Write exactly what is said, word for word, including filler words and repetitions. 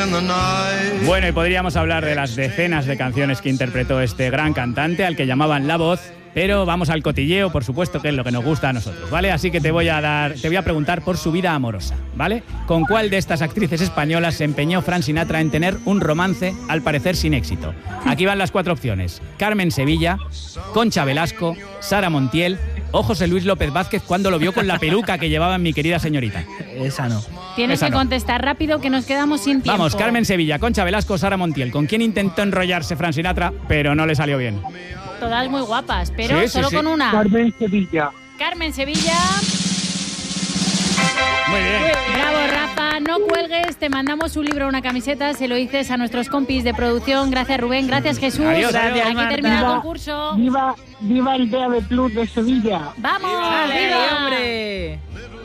Bueno, y podríamos hablar de las decenas de canciones que interpretó este gran cantante, al que llamaban La Voz, pero vamos al cotilleo, por supuesto, que es lo que nos gusta a nosotros, ¿vale? Así que te voy a dar, te voy a preguntar por su vida amorosa, ¿vale? ¿Con cuál de estas actrices españolas se empeñó Frank Sinatra en tener un romance, al parecer sin éxito? Aquí van las cuatro opciones: Carmen Sevilla, Concha Velasco, Sara Montiel o José Luis López Vázquez cuando lo vio con la peluca que llevaba mi querida señorita. Esa no. Tienes Esa que no. contestar rápido, que nos quedamos sin tiempo. Vamos, Carmen Sevilla, Concha Velasco, Sara Montiel. ¿Con quién intentó enrollarse Frank Sinatra, pero no le salió bien? Todas muy guapas, pero Sí, sí, solo sí. con una. Carmen Sevilla. Carmen Sevilla. Muy bien. Bravo, Rafa. No cuelgues, te mandamos un libro o una camiseta, se lo dices a nuestros compis de producción. Gracias, Rubén. Gracias, Jesús. Adiós, adiós, Aquí Marta. termina el Viva, concurso. viva, viva el D A B Plus de Sevilla. ¡Vamos! ¡Vale, ¡Viva! hombre!